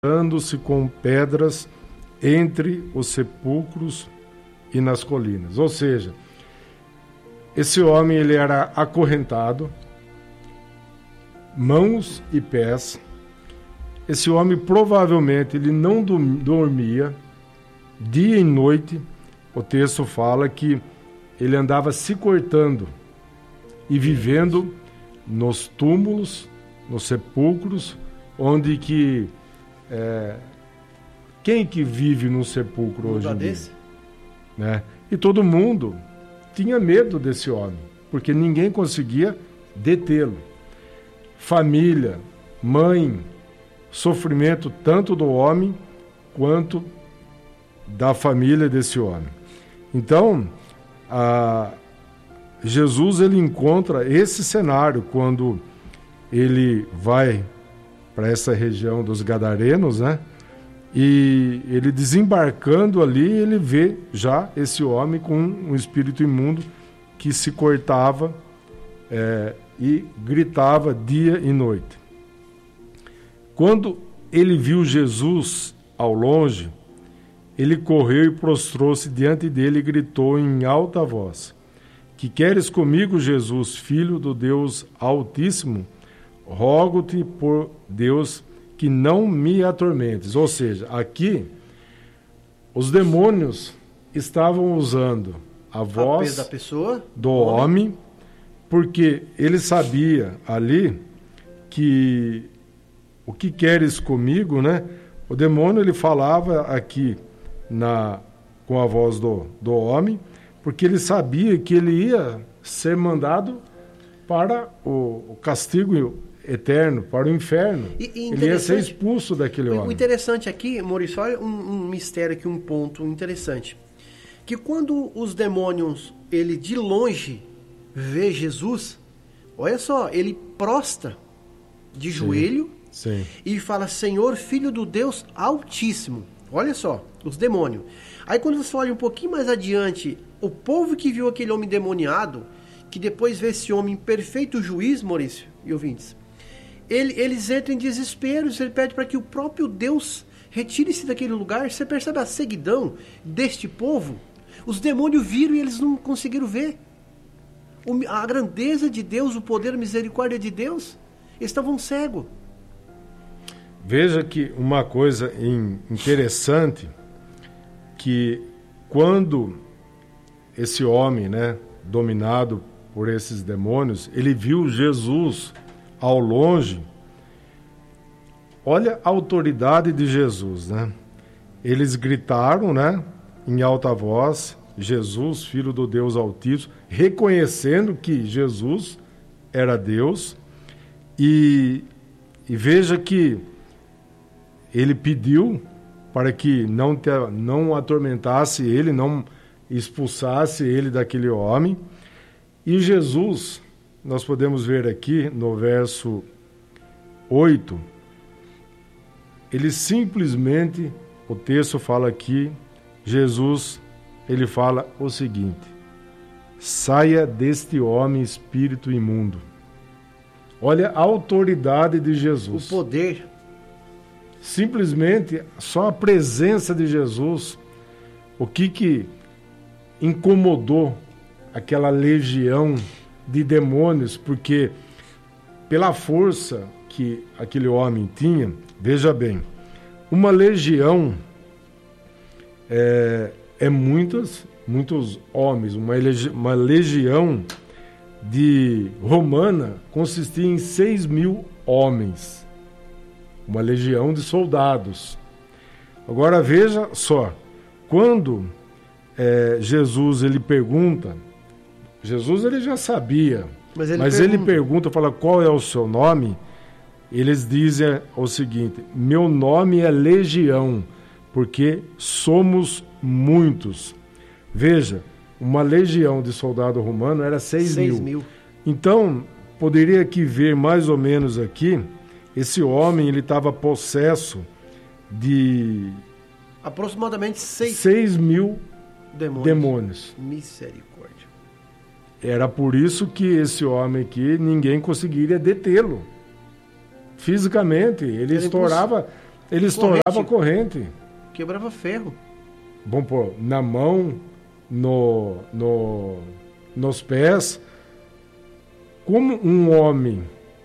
dando-se com pedras entre os sepulcros e nas colinas. Ou seja, esse homem ele era acorrentado, mãos e pés. Esse homem provavelmente ele não dormia dia e noite. O texto fala que ele andava se cortando e vivendo nos túmulos, nos sepulcros, onde que quem que vive num sepulcro hoje em dia? Né? E todo mundo tinha medo desse homem, porque ninguém conseguia detê-lo. Família, mãe, sofrimento tanto do homem quanto da família desse homem. Então, Jesus ele encontra esse cenário quando ele vai para essa região dos Gadarenos, né? E ele desembarcando ali, ele vê já esse homem com um espírito imundo que se cortava e gritava dia e noite. Quando ele viu Jesus ao longe, ele correu e prostrou-se diante dele e gritou em alta voz: "Que queres comigo, Jesus, filho do Deus Altíssimo? Rogo-te por Deus que não me atormentes." Ou seja, aqui os demônios estavam usando a voz da pessoa, do homem, porque ele sabia ali que o que queres comigo, né? O demônio ele falava aqui com a voz do homem, porque ele sabia que ele ia ser mandado para o castigo eterno, para o inferno. Ele ia ser expulso daquele homem. O interessante aqui, Maurício, olha um mistério aqui, um ponto interessante. Que quando os demônios, ele de longe vê Jesus, olha só, ele prostra de joelho e fala: "Senhor, filho do Deus Altíssimo." Olha só, os demônios. Aí quando você olha um pouquinho mais adiante, o povo que viu aquele homem demoniado, que depois vê esse homem em perfeito juízo, Maurício e ouvintes, eles entram em desespero, ele pede para que o próprio Deus retire-se daquele lugar. Você percebe a ceguidão deste povo? Os demônios viram e eles não conseguiram ver a grandeza de Deus, o poder, a misericórdia de Deus. Eles estavam cegos. Veja que uma coisa interessante, que quando esse homem, né, dominado por esses demônios, ele viu Jesus ao longe, olha a autoridade de Jesus, né? Eles gritaram, né, em alta voz: "Jesus, filho do Deus Altíssimo", reconhecendo que Jesus era Deus, e veja que ele pediu para que não atormentasse ele, não expulsasse ele daquele homem. E Jesus, nós podemos ver aqui no verso 8, ele simplesmente, o texto fala aqui, Jesus, ele fala o seguinte: "Saia deste homem, espírito imundo." Olha a autoridade de Jesus. O poder. Simplesmente, só a presença de Jesus, o que incomodou aquela legião de demônios, porque pela força que aquele homem tinha, veja bem, uma legião é muitos homens, uma legião romana consistia em 6.000 homens, uma legião de soldados. Agora veja só, quando Jesus ele pergunta, Jesus ele já sabia, mas ele pergunta, fala: "Qual é o seu nome?" Eles dizem o seguinte: "Meu nome é Legião, porque somos muitos." Veja, uma legião de soldado romano era 6.000. Então, poderia aqui ver mais ou menos aqui, esse homem ele estava possesso de aproximadamente 6.000 demônios. Misericórdia. Era por isso que esse homem aqui, ninguém conseguiria detê-lo. Fisicamente, ele estourava Ele estourava a corrente. Quebrava ferro. Vamos pôr na mão, nos pés. Como um homem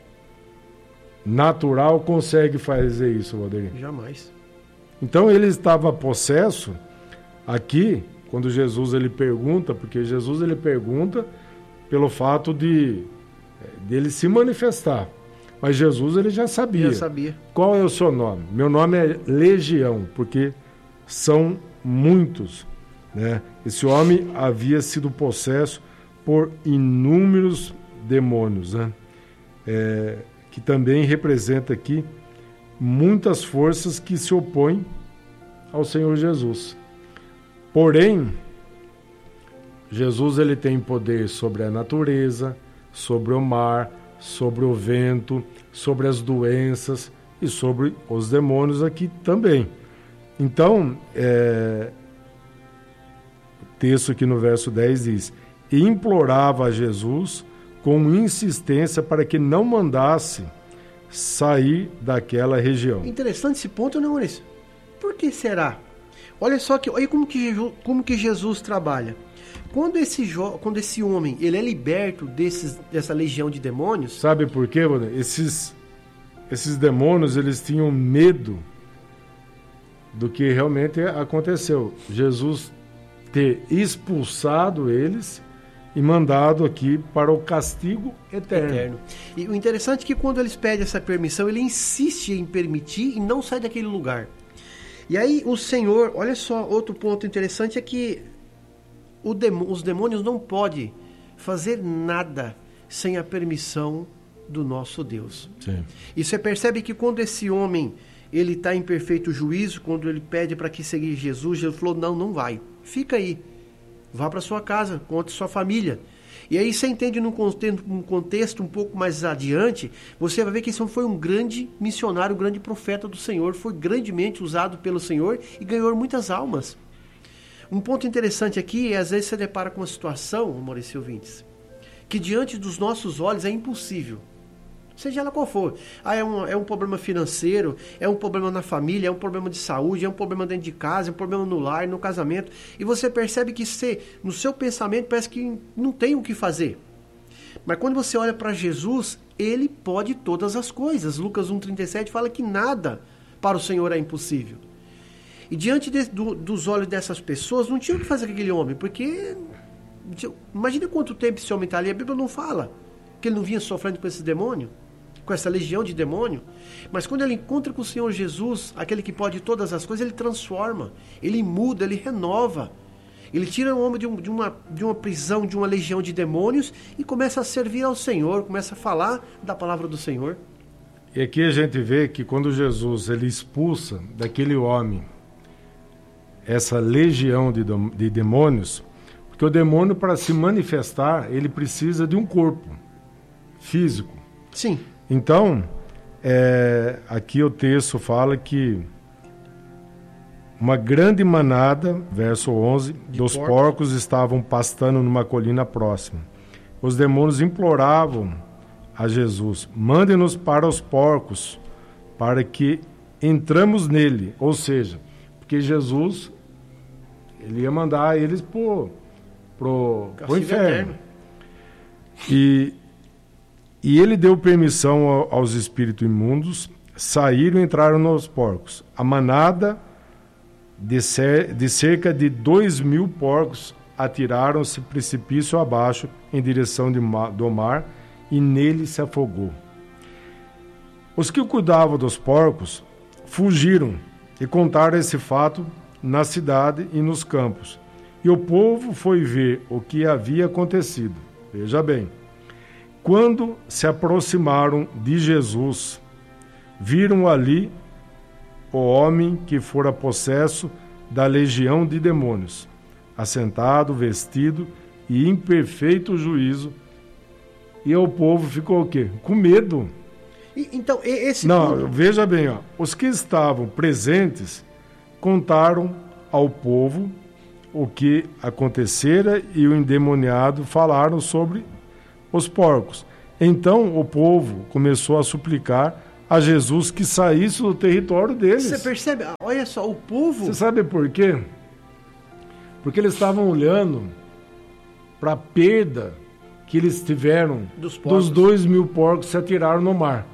natural consegue fazer isso, Valdir? Jamais. Então ele estava possesso aqui, quando Jesus ele pergunta, porque Jesus ele pergunta pelo fato de ele se manifestar. Mas Jesus ele já sabia. Eu sabia. Qual é o seu nome? Meu nome é Legião, porque são muitos, né? Esse homem havia sido possesso por inúmeros demônios, né? Que também representa aqui muitas forças que se opõem ao Senhor Jesus. Porém, Jesus ele tem poder sobre a natureza, sobre o mar, sobre o vento, sobre as doenças e sobre os demônios aqui também. Então, o texto aqui no verso 10 diz: e implorava a Jesus com insistência para que não mandasse sair daquela região. Interessante esse ponto, não, Maurício? Por que será? Olha só olha como que Jesus trabalha. Quando esse homem ele é liberto dessa legião de demônios... Sabe por quê, mano? Esses demônios eles tinham medo do que realmente aconteceu. Jesus ter expulsado eles e mandado aqui para o castigo eterno. E o interessante é que quando eles pedem essa permissão, ele insiste em permitir e não sai daquele lugar. E aí o Senhor, olha só, outro ponto interessante é que os demônios não podem fazer nada sem a permissão do nosso Deus. Sim. E você percebe que quando esse homem ele está em perfeito juízo, quando ele pede para que seguir Jesus, Jesus falou, não vai, fica aí. Vá para sua casa, conte sua família. E aí você entende num contexto um pouco mais adiante, você vai ver que esse foi um grande missionário, um grande profeta do Senhor, foi grandemente usado pelo Senhor e ganhou muitas almas. Um ponto interessante aqui é, às vezes você depara com uma situação, Maurício ouvintes, que diante dos nossos olhos é impossível. Seja ela qual for. É um problema financeiro, é um problema na família, é um problema de saúde, é um problema dentro de casa, é um problema no lar, no casamento. E você percebe que no seu pensamento parece que não tem o que fazer. Mas quando você olha para Jesus, ele pode todas as coisas. Lucas 1,37 fala que nada para o Senhor é impossível. E diante dos olhos dessas pessoas, não tinha o que fazer com aquele homem, porque imagina quanto tempo esse homem está ali. A Bíblia não fala que ele não vinha sofrendo com esse demônio, com essa legião de demônio, mas quando ele encontra com o Senhor Jesus, aquele que pode todas as coisas, ele transforma, ele muda, ele renova, ele tira o homem de uma prisão, de uma legião de demônios e começa a servir ao Senhor, começa a falar da palavra do Senhor. E aqui a gente vê que quando Jesus ele expulsa daquele homem essa legião de demônios, porque o demônio, para se manifestar, ele precisa de um corpo físico. Sim. Então, aqui o texto fala que uma grande manada, verso 11, dos porcos estavam pastando numa colina próxima. Os demônios imploravam a Jesus: mande-nos para os porcos, para que entramos nele. Ou seja, porque Jesus ele ia mandar eles pro inferno. E ele deu permissão aos espíritos imundos, saíram e entraram nos porcos. A manada de cerca de 2.000 porcos atiraram-se precipício abaixo em direção do mar e nele se afogou. Os que cuidavam dos porcos fugiram e contaram esse fato na cidade e nos campos. E o povo foi ver o que havia acontecido. Veja bem. Quando se aproximaram de Jesus, viram ali o homem que fora possesso da legião de demônios, assentado, vestido e em perfeito juízo. E o povo ficou o quê? Com medo. Então, esse... Não, veja bem, ó, os que estavam presentes contaram ao povo o que acontecera e o endemoniado falaram sobre os porcos. Então o povo começou a suplicar a Jesus que saísse do território deles. Você percebe? Olha só, o povo... Você sabe por quê? Porque eles estavam olhando para a perda que eles tiveram dos 2.000 porcos que se atiraram no mar.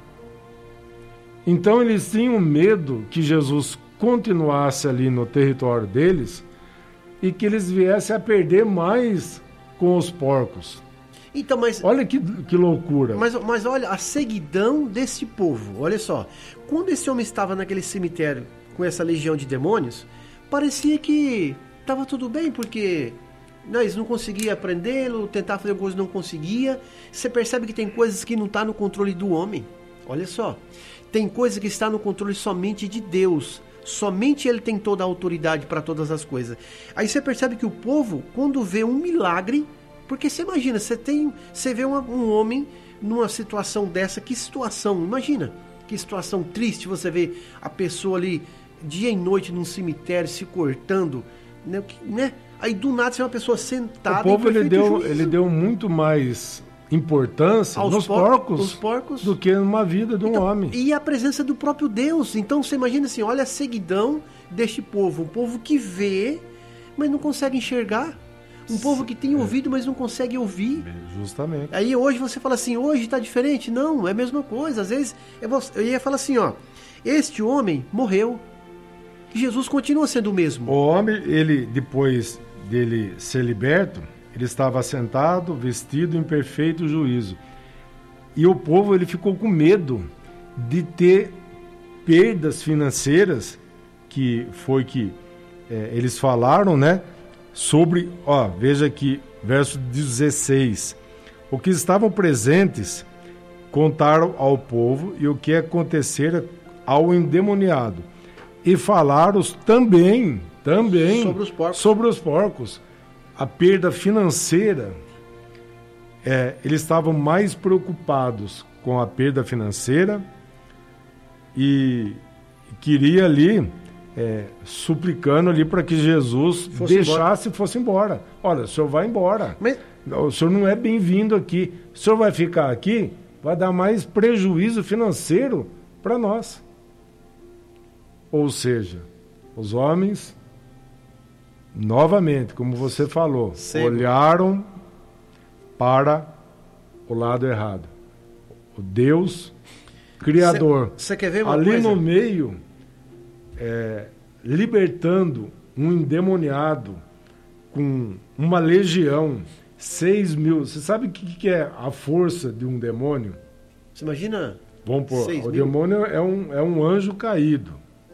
Então eles tinham medo que Jesus continuasse ali no território deles e que eles viessem a perder mais com os porcos. Então, mas... Olha que loucura. Mas olha, a ceguidão desse povo. Olha só, quando esse homem estava naquele cemitério com essa legião de demônios, parecia que estava tudo bem, porque eles não conseguiam prendê-lo, tentar fazer coisas não conseguia. Você percebe que tem coisas que não estão no controle do homem. Olha só, tem coisa que está no controle somente de Deus. Somente Ele tem toda a autoridade para todas as coisas. Aí você percebe que o povo, quando vê um milagre... Porque você imagina, você vê um homem numa situação dessa, que situação, imagina, que situação triste, você vê a pessoa ali dia e noite num cemitério se cortando, né? Aí do nada você é uma pessoa sentada. O povo ele deu muito mais importância nos porcos do que numa vida de um homem. E a presença do próprio Deus. Então você imagina assim, olha a ceguidão deste povo, um povo que vê, mas não consegue enxergar. Um povo que tem ouvido, mas não consegue ouvir. Justamente. Aí hoje você fala assim, hoje está diferente. Não, é a mesma coisa. Às vezes eu ia falar assim, ó, este homem morreu. Jesus continua sendo o mesmo. O homem, ele, depois dele ser liberto, ele estava sentado, vestido em perfeito juízo. E o povo, ele ficou com medo de ter perdas financeiras, que foi que eles falaram, né? Sobre, veja aqui, verso 16. O que estavam presentes contaram ao povo e o que acontecera ao endemoniado. E falaram também sobre os porcos. A perda financeira, eles estavam mais preocupados com a perda financeira e queria ali... suplicando ali para que Jesus deixasse e fosse embora. Olha, o senhor vai embora. Mas... O senhor não é bem-vindo aqui. O senhor vai ficar aqui, vai dar mais prejuízo financeiro para nós. Ou seja, os homens, novamente, como você falou, olharam para o lado errado. O Deus Criador. Você quer ver uma ali coisa? No meio... libertando um endemoniado com uma legião, 6.000. Você sabe o que é a força de um demônio? Você imagina? Vamos pôr, o demônio é um anjo caído.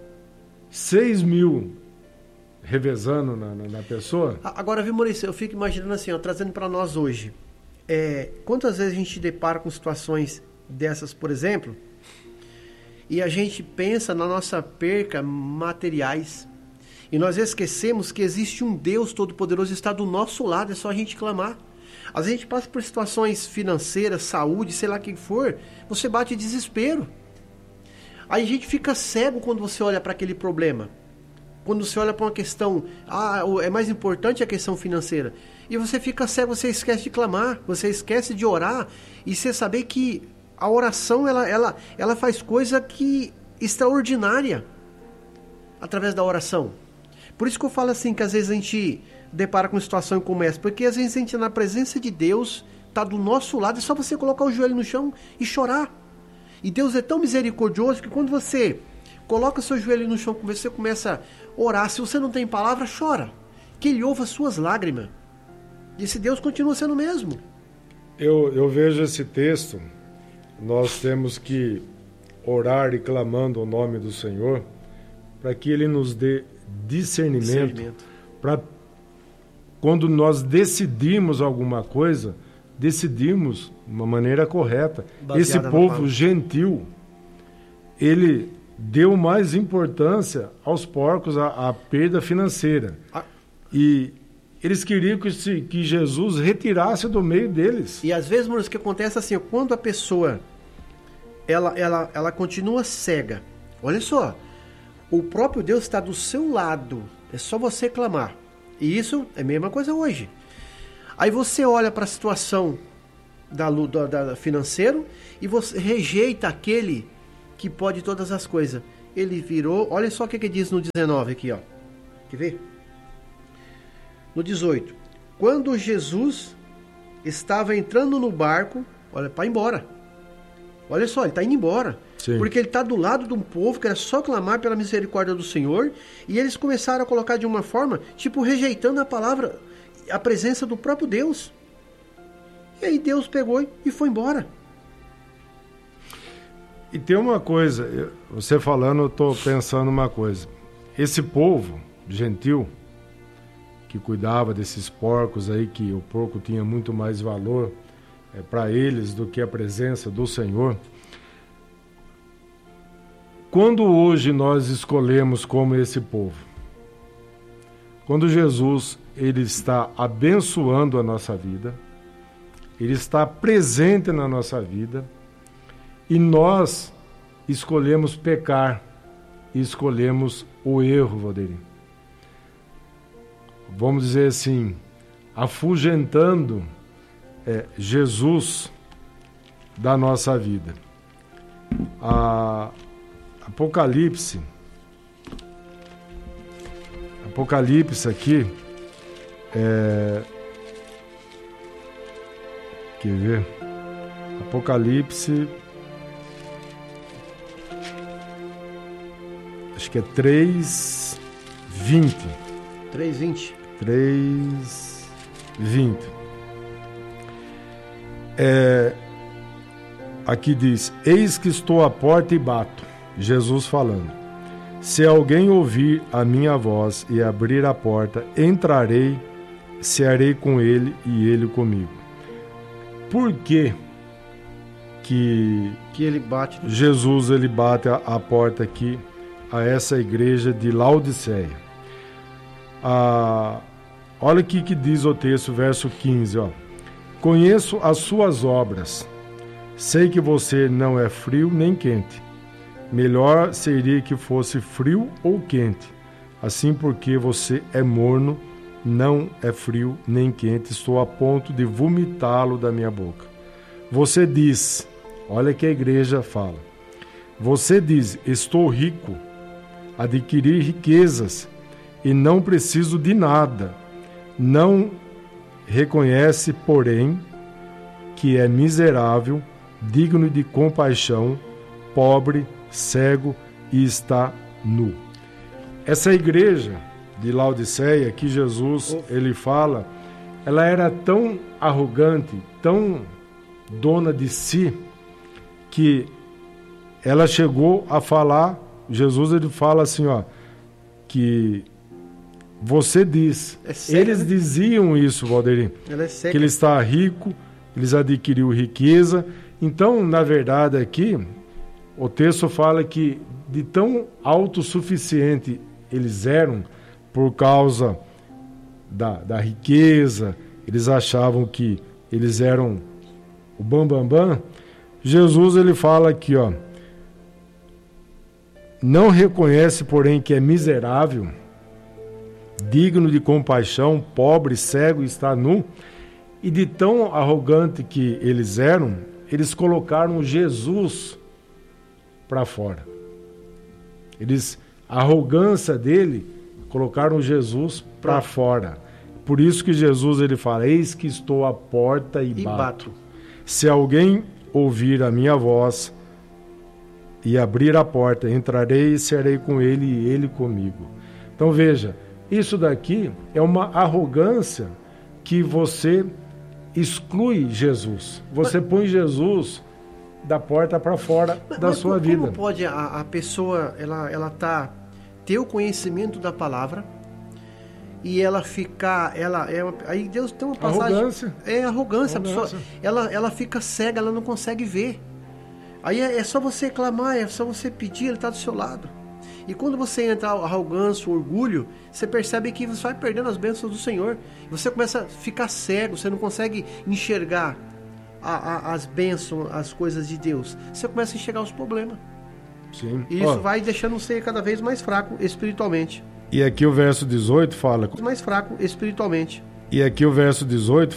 6.000 revezando na pessoa. Agora, viu, Maurício, eu fico imaginando assim, trazendo para nós hoje. Quantas vezes a gente se depara com situações dessas, por exemplo... E a gente pensa na nossa perca materiais. E nós esquecemos que existe um Deus Todo-Poderoso que está do nosso lado, é só a gente clamar. Às vezes a gente passa por situações financeiras, saúde, sei lá o que for, você bate desespero. Aí a gente fica cego quando você olha para aquele problema. Quando você olha para uma questão, é mais importante a questão financeira. E você fica cego, você esquece de clamar, você esquece de orar, e você saber que a oração, ela faz coisa extraordinária através da oração. Por isso que eu falo assim, que às vezes a gente depara com uma situação como essa, porque às vezes a gente na presença de Deus, está do nosso lado, é só você colocar o joelho no chão e chorar. E Deus é tão misericordioso que quando você coloca seu joelho no chão, você começa a orar, se você não tem palavra, chora, que Ele ouve as suas lágrimas. E esse Deus continua sendo o mesmo. Eu vejo esse texto... Nós temos que orar e clamando o nome do Senhor para que Ele nos dê discernimento. Para quando nós decidimos alguma coisa, decidirmos de uma maneira correta. Esse povo gentil, ele deu mais importância aos porcos, à perda financeira. E eles queriam que Jesus retirasse do meio deles. E às vezes, mano, o que acontece assim, quando a pessoa ela continua cega, olha só, o próprio Deus está do seu lado, é só você clamar. E isso é a mesma coisa hoje. Aí você olha para a situação da financeiro e você rejeita aquele que pode todas as coisas. Ele virou, olha só o que diz no 19 aqui, ó. Quer ver? No 18. Quando Jesus estava entrando no barco, olha, para ir embora. Olha só, ele está indo embora. Sim. Porque ele está do lado de um povo que era só clamar pela misericórdia do Senhor, e eles começaram a colocar de uma forma, tipo, rejeitando a palavra, a presença do próprio Deus. E aí Deus pegou e foi embora. E tem uma coisa, você falando, eu estou pensando uma coisa. Esse povo gentil, que cuidava desses porcos aí, que o porco tinha muito mais valor para eles do que a presença do Senhor. Quando hoje nós escolhemos como esse povo, quando Jesus ele está abençoando a nossa vida, ele está presente na nossa vida, e nós escolhemos pecar, e escolhemos o erro, Valdeirinho. Vamos dizer assim, afugentando Jesus da nossa vida. Apocalipse aqui, quer ver? Apocalipse, acho que é 3:20. 3:20. 3:20. Aqui diz: eis que estou à porta e bato. Jesus falando: se alguém ouvir a minha voz e abrir a porta, entrarei, cearei com ele e ele comigo. Por que ele bate? Jesus ele bate a porta aqui a essa igreja de Laodiceia? Olha o que diz o texto, verso 15, ó. Conheço as suas obras, sei que você não é frio nem quente. Melhor seria que fosse frio ou quente. Assim, porque você é morno, não é frio nem quente, estou a ponto de vomitá-lo da minha boca. Você diz, olha que a igreja fala, você diz, estou rico, adquiri riquezas e não preciso de nada. Não reconhece, porém, que é miserável, digno de compaixão, pobre, cego e está nu. Essa igreja de Laodiceia que Jesus ele fala, ela era tão arrogante, tão dona de si, que ela chegou a falar, Jesus ele fala assim, ó, que você diz, eles diziam isso, Valdeirinho, que ele está rico, eles adquiriu riqueza. Então, na verdade aqui, o texto fala que de tão autossuficiente eles eram, por causa da riqueza, eles achavam que eles eram o bambambam. Jesus ele fala aqui, ó, não reconhece, porém, que é miserável, digno de compaixão, pobre, cego e está nu. E de tão arrogante que eles eram, eles colocaram Jesus para fora. A arrogância dele, colocaram Jesus para fora. Por isso que Jesus ele fala, eis que estou à porta e bato. Se alguém ouvir a minha voz e abrir a porta, entrarei e cearei com ele e ele comigo. Então veja, isso daqui é uma arrogância que você exclui Jesus. Você põe Jesus da porta para fora da sua vida. Como pode a pessoa ter o conhecimento da palavra e ela ficar, aí Deus tem uma passagem, arrogância. Arrogância. A pessoa, ela fica cega, ela não consegue ver. Aí é só você clamar, é só você pedir, ele está do seu lado. E quando você entra a arrogância, o orgulho, você percebe que você vai perdendo as bênçãos do Senhor. Você começa a ficar cego, você não consegue enxergar as bênçãos, as coisas de Deus. Você começa a enxergar os problemas. Sim. E isso vai deixando você cada vez mais fraco espiritualmente. E aqui o verso 18 fala... Mais fraco espiritualmente. E aqui o verso 18